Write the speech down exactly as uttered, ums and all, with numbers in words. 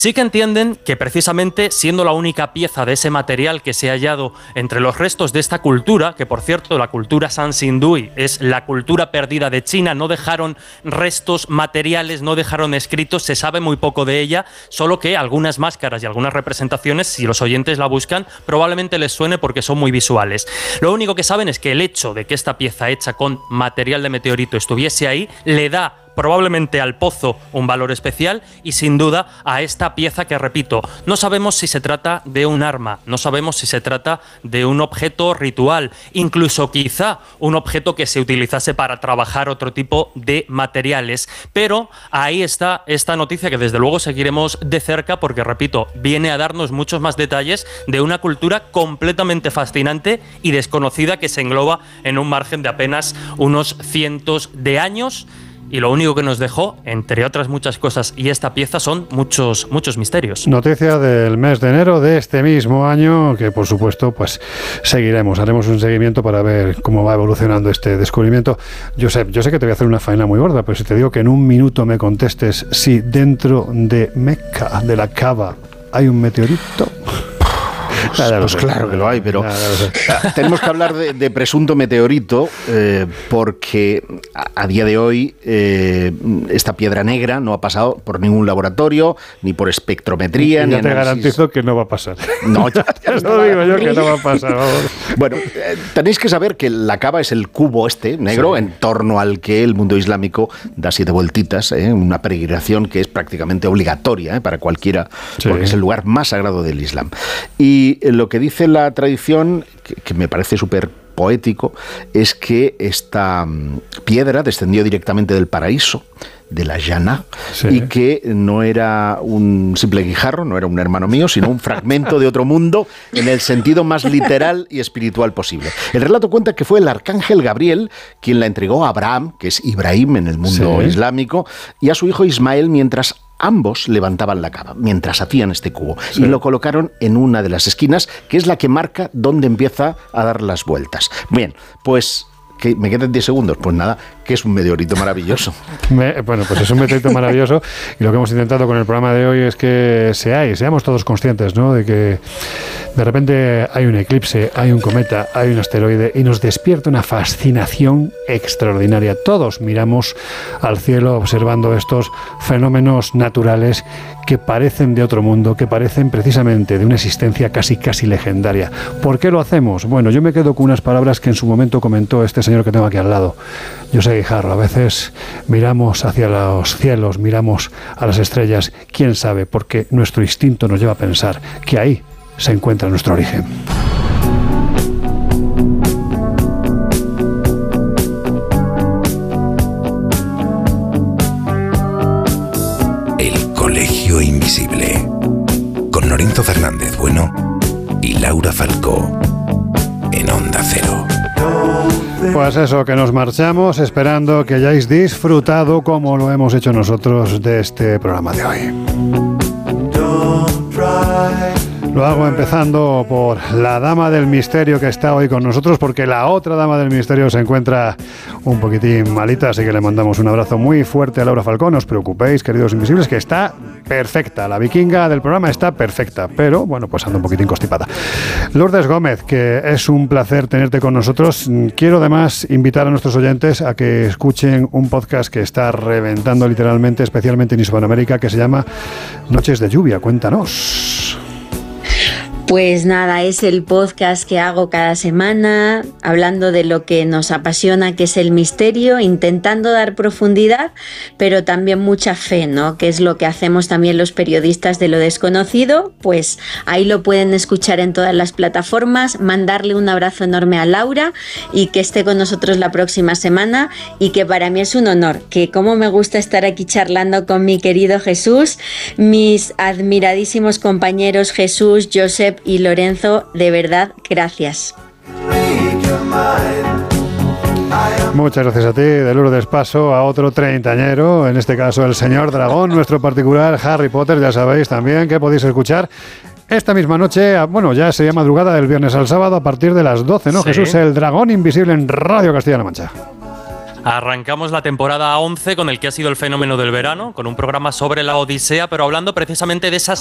Sí que entienden que precisamente siendo la única pieza de ese material que se ha hallado entre los restos de esta cultura, que por cierto la cultura Sansindui es la cultura perdida de China, no dejaron restos materiales, no dejaron escritos, se sabe muy poco de ella, solo que algunas máscaras y algunas representaciones, si los oyentes la buscan, probablemente les suene porque son muy visuales. Lo único que saben es que el hecho de que esta pieza hecha con material de meteorito estuviese ahí, le da probablemente al pozo un valor especial y sin duda a esta pieza que, repito, no sabemos si se trata de un arma, no sabemos si se trata de un objeto ritual, incluso quizá un objeto que se utilizase para trabajar otro tipo de materiales, pero ahí está esta noticia que desde luego seguiremos de cerca porque, repito, viene a darnos muchos más detalles de una cultura completamente fascinante y desconocida que se engloba en un margen de apenas unos cientos de años. Y lo único que nos dejó, entre otras muchas cosas, y esta pieza son muchos, muchos misterios. Noticia del mes de enero de este mismo año, que por supuesto pues seguiremos, haremos un seguimiento para ver cómo va evolucionando este descubrimiento. Josep, yo sé que te voy a hacer una faena muy gorda, pero si te digo que en un minuto me contestes si dentro de Meca, de la Kaaba, hay un meteorito... Pues, pues claro que lo hay, pero tenemos que hablar de, de presunto meteorito eh, porque a, a día de hoy eh, esta piedra negra no ha pasado por ningún laboratorio, ni por espectrometría, y ni ya te análisis. Garantizo que no va a pasar. No, ya, ya lo digo yo que no va a pasar. Vamos. Bueno, eh, tenéis que saber que la Kaaba es el cubo este, negro, sí, en torno al que el mundo islámico da siete vueltitas, eh, una peregrinación que es prácticamente obligatoria eh, para cualquiera, sí, porque es el lugar más sagrado del Islam. Y lo que dice la tradición, que, que me parece súper poético, es que esta piedra descendió directamente del paraíso, de la Jannah, sí, y que no era un simple guijarro, no era un hermano mío, sino un fragmento de otro mundo en el sentido más literal y espiritual posible. El relato cuenta que fue el arcángel Gabriel quien la entregó a Abraham, que es Ibrahim en el mundo sí. islámico, y a su hijo Ismael mientras ambos levantaban la Kaaba, mientras hacían este cubo, sí. y lo colocaron en una de las esquinas, que es la que marca dónde empieza a dar las vueltas. Bien, pues... que me quedan diez segundos, pues nada, que es un meteorito maravilloso. Me, bueno, pues es un meteorito maravilloso y lo que hemos intentado con el programa de hoy es que seáis, seamos todos conscientes, ¿no?, de que de repente hay un eclipse, hay un cometa, hay un asteroide y nos despierta una fascinación extraordinaria. Todos miramos al cielo observando estos fenómenos naturales que parecen de otro mundo, que parecen precisamente de una existencia casi casi legendaria. ¿Por qué lo hacemos? Bueno, yo me quedo con unas palabras que en su momento comentó este señor que tengo aquí al lado, José Guijarro. A veces miramos hacia los cielos, miramos a las estrellas, quién sabe, porque nuestro instinto nos lleva a pensar que ahí se encuentra nuestro origen. El Colegio Invisible, con Lorenzo Fernández Bueno y Laura Falcó, en Onda Cero. Pues eso, que nos marchamos esperando que hayáis disfrutado como lo hemos hecho nosotros de este programa de hoy. Lo hago empezando por la dama del misterio que está hoy con nosotros, porque la otra dama del misterio se encuentra un poquitín malita, así que le mandamos un abrazo muy fuerte a Laura Falcón. No os preocupéis, queridos invisibles, que está perfecta. La vikinga del programa está perfecta, pero bueno, pues anda un poquitín constipada. Lourdes Gómez, que es un placer tenerte con nosotros. Quiero además invitar a nuestros oyentes a que escuchen un podcast que está reventando literalmente, especialmente en Hispanoamérica, que se llama Noches de Lluvia. Cuéntanos. Pues nada, es el podcast que hago cada semana, hablando de lo que nos apasiona, que es el misterio, intentando dar profundidad, pero también mucha fe, ¿no? Que es lo que hacemos también los periodistas de lo desconocido. Pues ahí lo pueden escuchar en todas las plataformas, mandarle un abrazo enorme a Laura y que esté con nosotros la próxima semana, y que para mí es un honor, que como me gusta estar aquí charlando con mi querido Jesús, mis admiradísimos compañeros Jesús, Josep y Lorenzo, de verdad, gracias. Muchas gracias a ti. De Lourdes paso a otro treintañero, en este caso el señor Dragón, nuestro particular Harry Potter. Ya sabéis también que podéis escuchar esta misma noche, bueno, ya sería madrugada del viernes al sábado a partir de las doce, ¿no, sí. Jesús? El Dragón Invisible en Radio Castilla-La Mancha. Arrancamos la temporada once con el que ha sido el fenómeno del verano, con un programa sobre la Odisea, pero hablando precisamente de esas